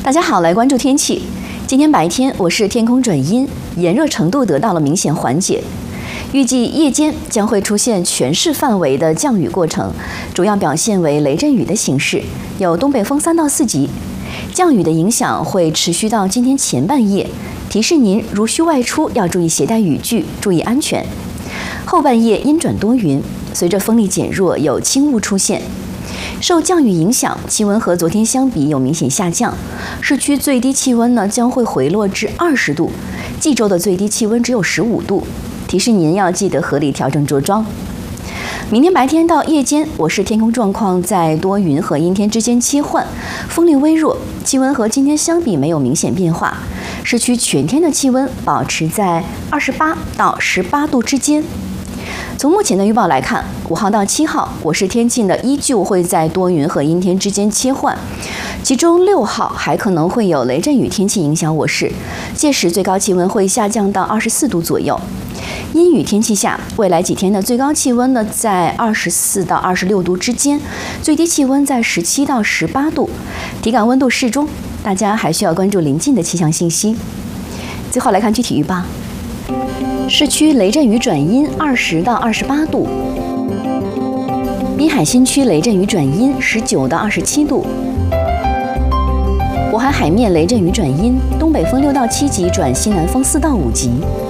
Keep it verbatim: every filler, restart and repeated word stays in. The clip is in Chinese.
大家好，来关注天气。今天白天我市天空转阴，炎热程度得到了明显缓解。预计夜间将会出现全市范围的降雨过程，主要表现为雷阵雨的形式，有东北风三到四级。降雨的影响会持续到今天前半夜，提示您如需外出要注意携带雨具，注意安全。后半夜阴转多云，随着风力减弱，有轻雾出现。受降雨影响，气温和昨天相比有明显下降，市区最低气温呢将会回落至二十度，冀州的最低气温只有十五度，提示您要记得合理调整着装。明天白天到夜间，我市天空状况在多云和阴天之间切换，风力微弱，气温和今天相比没有明显变化，市区全天的气温保持在二十八到十八度之间。从目前的预报来看，五号到七号，我市天气呢依旧会在多云和阴天之间切换，其中六号还可能会有雷阵雨天气影响我市，届时最高气温会下降到二十四度左右。阴雨天气下，未来几天的最高气温呢在二十四到二十六度之间，最低气温在十七到十八度，体感温度适中，大家还需要关注临近的气象信息。最后来看具体预报。市区雷阵雨转阴，二十到二十八度；滨海新区雷阵雨转阴，十九到二十七度；渤海海面雷阵雨转阴，东北风六到七级转西南风四到五级。